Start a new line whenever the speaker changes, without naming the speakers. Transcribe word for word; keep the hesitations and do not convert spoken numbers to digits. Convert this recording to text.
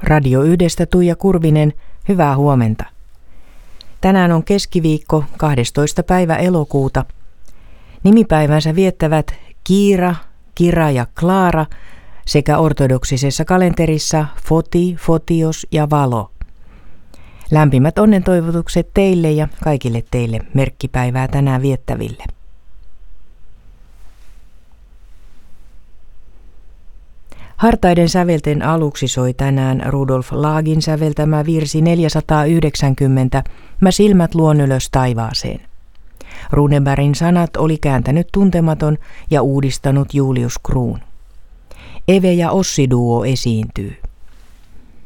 Radio Yhdestä Tuija Kurvinen, hyvää huomenta. Tänään on keskiviikko, kahdestoista päivä elokuuta. Nimipäivänsä viettävät Kiira, Kira ja Klaara sekä ortodoksisessa kalenterissa Foti, Fotios ja Valo. Lämpimät onnentoivotukset teille ja kaikille teille merkkipäivää tänään viettäville. Hartaiden sävelten aluksi soi tänään Rudolf Laagin säveltämä virsi neljäsataayhdeksänkymmentä Mä silmät luon ylös taivaaseen. Runebergin sanat oli kääntänyt tuntematon ja uudistanut Julius Kruun. Eve ja Ossi-duo esiintyy.